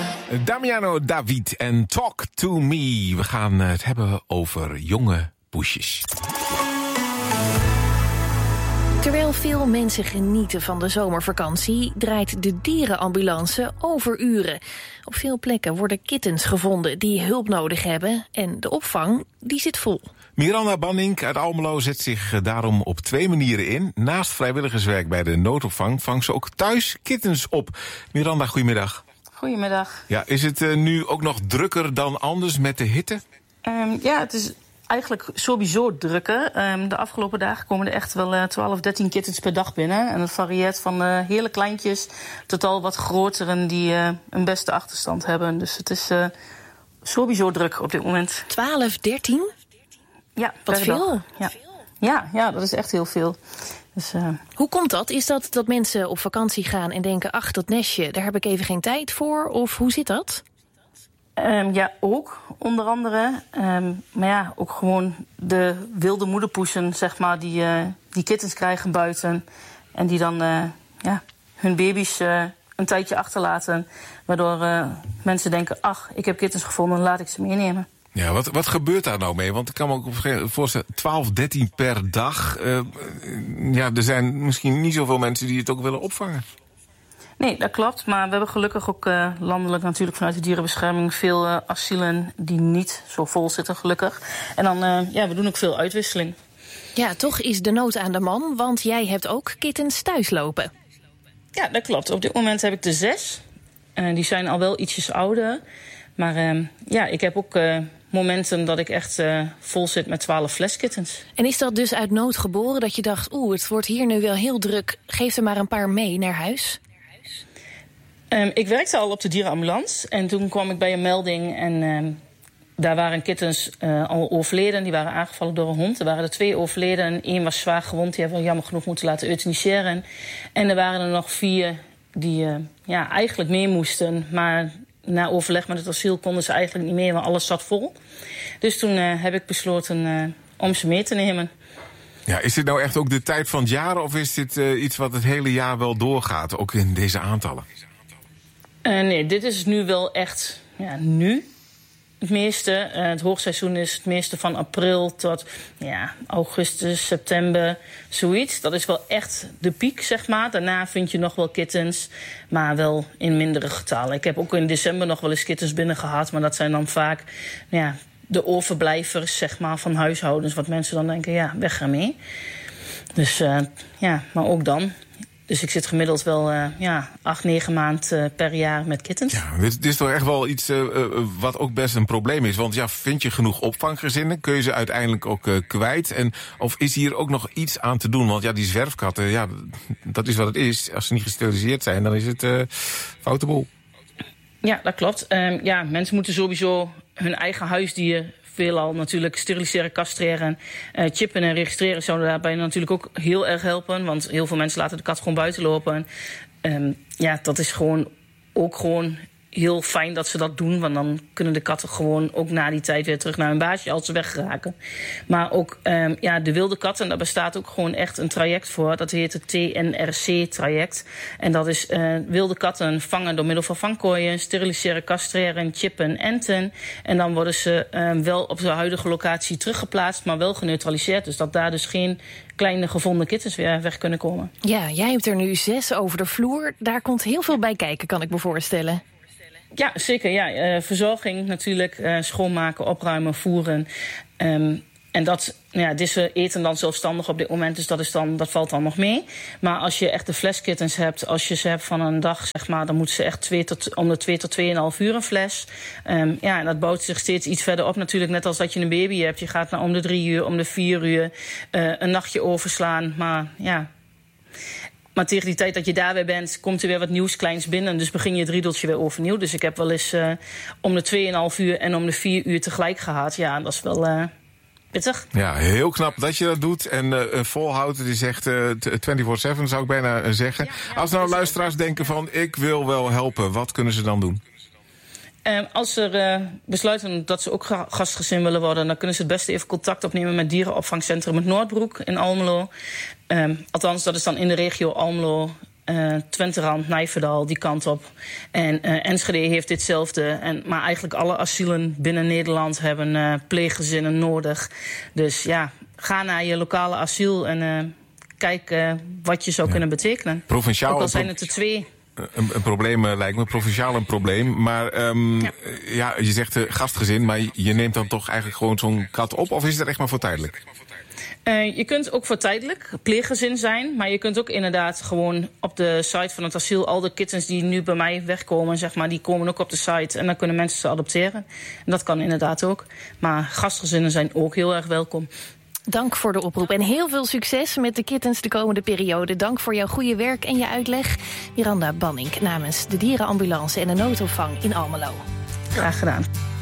Damiano David en Talk to Me. We gaan het hebben over jonge poesjes. Terwijl veel mensen genieten van de zomervakantie, draait de dierenambulance overuren. Op veel plekken worden kittens gevonden die hulp nodig hebben en de opvang die zit vol. Miranda Banning uit Almelo zet zich daarom op 2 manieren in. Naast vrijwilligerswerk bij de noodopvang vangt ze ook thuis kittens op. Miranda, goedemiddag. Goedemiddag. Ja, is het nu ook nog drukker dan anders met de hitte? Ja, het is eigenlijk sowieso drukker. De afgelopen dagen komen er echt wel 12, 13 kittens per dag binnen. En het varieert van hele kleintjes tot al wat grotere die een beste achterstand hebben. Dus het is sowieso druk op dit moment. 12, 13? Ja, wat veel. Ja, dat is echt heel veel. Dus, hoe komt dat? Is dat mensen op vakantie gaan en denken, ach, dat nestje, daar heb ik even geen tijd voor? Of hoe zit dat? Ja, ook, onder andere. Maar ja, ook gewoon de wilde moederpoesen, zeg maar, die kittens krijgen buiten. En die dan hun baby's een tijdje achterlaten. Waardoor mensen denken, ach, ik heb kittens gevonden, laat ik ze meenemen. Ja, wat gebeurt daar nou mee? Want ik kan me ook voorstellen, 12, 13 per dag. Er zijn misschien niet zoveel mensen die het ook willen opvangen. Nee, dat klopt. Maar we hebben gelukkig ook landelijk natuurlijk vanuit de dierenbescherming veel asielen die niet zo vol zitten, gelukkig. En dan, we doen ook veel uitwisseling. Ja, toch is de nood aan de man, want jij hebt ook kittens thuis lopen. Ja, dat klopt. Op dit moment heb ik er 6. Die zijn al wel ietsjes ouder. Maar ik heb ook momenten dat ik echt vol zit met 12 fleskittens. En is dat dus uit nood geboren dat je dacht, het wordt hier nu wel heel druk, geef er maar een paar mee naar huis? Ik werkte al op de dierenambulance en toen kwam ik bij een melding en daar waren kittens al overleden. Die waren aangevallen door een hond. Er waren er 2 overleden en 1 was zwaar gewond. Die hebben we jammer genoeg moeten laten euthaniseren. En er waren er nog 4 die eigenlijk mee moesten, maar na overleg met het asiel konden ze eigenlijk niet meer, want alles zat vol. Dus toen heb ik besloten om ze mee te nemen. Ja, is dit nou echt ook de tijd van het jaar of is dit iets wat het hele jaar wel doorgaat, ook in deze aantallen? Nee, dit is nu wel echt nu het meeste. Het hoogseizoen is het meeste van april tot augustus, september, zoiets. Dat is wel echt de piek, zeg maar. Daarna vind je nog wel kittens, maar wel in mindere getallen. Ik heb ook in december nog wel eens kittens binnen gehad, maar dat zijn dan vaak de overblijvers, zeg maar, van huishoudens. Wat mensen dan denken, weg ermee. Dus maar ook dan. Dus ik zit gemiddeld wel 8, 9 maanden per jaar met kittens. Ja, dit is toch echt wel iets wat ook best een probleem is. Want vind je genoeg opvanggezinnen? Kun je ze uiteindelijk ook kwijt? Of is hier ook nog iets aan te doen? Want die zwerfkatten, dat is wat het is. Als ze niet gesteriliseerd zijn, dan is het foute boel. Ja, dat klopt. Mensen moeten sowieso hun eigen huisdier veelal natuurlijk steriliseren, castreren, chippen en registreren zouden daarbij natuurlijk ook heel erg helpen. Want heel veel mensen laten de kat gewoon buiten lopen. Dat is gewoon heel fijn dat ze dat doen. Want dan kunnen de katten gewoon ook na die tijd weer terug naar hun baasje als ze weggeraken. Maar ook de wilde katten, daar bestaat ook gewoon echt een traject voor. Dat heet het TNRC-traject. En dat is wilde katten vangen door middel van vangkooien, steriliseren, castreren, chippen, enten. En dan worden ze wel op de huidige locatie teruggeplaatst, maar wel geneutraliseerd. Dus dat daar dus geen kleine gevonden kittens weer weg kunnen komen. Ja, jij hebt er nu 6 over de vloer. Daar komt heel veel bij kijken, kan ik me voorstellen. Ja, zeker. Ja. Verzorging natuurlijk, schoonmaken, opruimen, voeren. En dat, deze eten dan zelfstandig op dit moment, dus dat valt dan nog mee. Maar als je echt de fleskittens hebt, als je ze hebt van een dag, zeg maar, dan moeten ze echt om de 2 tot 2,5 uur een fles. En dat bouwt zich steeds iets verder op natuurlijk, net als dat je een baby hebt. Je gaat om de 3 uur, om de 4 uur, een nachtje overslaan, Maar tegen die tijd dat je daar weer bent, komt er weer wat nieuws kleins binnen. Dus begin je het riedeltje weer overnieuw. Dus ik heb wel eens om de 2,5 uur en om de 4 uur tegelijk gehad. Ja, dat is wel pittig. Ja, heel knap dat je dat doet. En volhoudt, die zegt 24/7 zou ik bijna zeggen. Als nou luisteraars denken van, ik wil wel helpen, wat kunnen ze dan doen? Als ze besluiten dat ze ook gastgezin willen worden, dan kunnen ze het beste even contact opnemen met dierenopvangcentrum het Noordbroek in Almelo. Althans, dat is dan in de regio Almelo, Twenterand, Nijverdal, die kant op. En Enschede heeft ditzelfde. Maar eigenlijk alle asielen binnen Nederland hebben pleeggezinnen nodig. Dus ja, ga naar je lokale asiel en kijk wat je zou kunnen betekenen. Provinciaal, ook al zijn het er 2. Een probleem lijkt me, provinciaal een probleem. Maar je zegt gastgezin, maar je neemt dan toch eigenlijk gewoon zo'n kat op? Of is het echt maar voor tijdelijk? Je kunt ook voor tijdelijk pleeggezin zijn. Maar je kunt ook inderdaad gewoon op de site van het asiel... al de kittens die nu bij mij wegkomen, zeg maar, die komen ook op de site. En dan kunnen mensen ze adopteren. En dat kan inderdaad ook. Maar gastgezinnen zijn ook heel erg welkom. Dank voor de oproep en heel veel succes met de kittens de komende periode. Dank voor jouw goede werk en je uitleg. Miranda Banning namens de dierenambulance en de noodopvang in Almelo. Graag gedaan.